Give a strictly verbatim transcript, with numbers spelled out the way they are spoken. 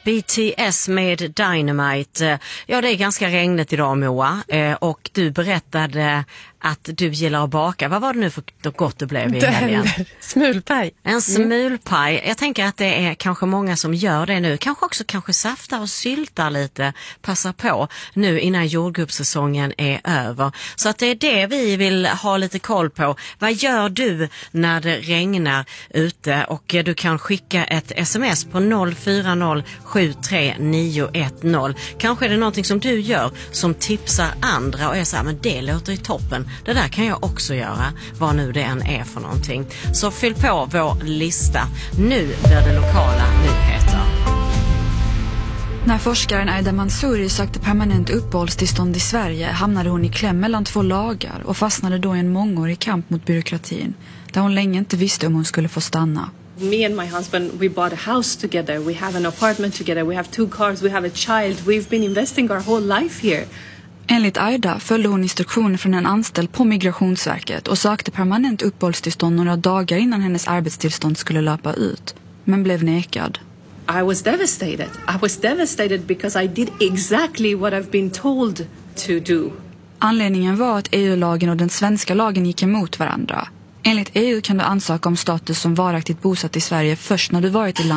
B T S med Dynamite. Ja, det är ganska regnigt idag, Moa. Och du berättade att du gillar att baka. Vad var det nu för gott det blev i helgen? Smulpaj. En smulpaj. Jag tänker att det är kanske många som gör det nu. Kanske också kanske saftar och syltar lite. Passa på nu innan jordgubbssäsongen är över. Så att det är det vi vill ha lite koll på. Vad gör du när det regnar ute? Och du kan skicka ett sms på noll fyra noll sju tre nio ett noll. Kanske är det någonting som du gör som tipsar andra och är så här, men det låter i toppen. Det där kan jag också göra, vad nu det än är för någonting. Så fyll på vår lista. Nu blir det lokala nyheter. När forskaren Aida Mansouri sökte permanent uppehållstillstånd i Sverige hamnade hon i kläm mellan två lagar och fastnade då i en mångårig kamp mot byråkratin, där hon länge inte visste om hon skulle få stanna. Me and my husband, we bought a house together. We have an apartment together. We have two cars. We have a child. We've been investing our whole life here. Enligt Aida följde hon instruktioner från en anställd på Migrationsverket och sökte permanent uppehållstillstånd några dagar innan hennes arbetstillstånd skulle löpa ut, men blev nekad. I was devastated. I was devastated because I did exactly what I've been told to do. Anledningen var att E U-lagen och den svenska lagen gick emot varandra. Enligt E U kan du ansöka om status som varaktigt bosatt i Sverige först när du varit i landet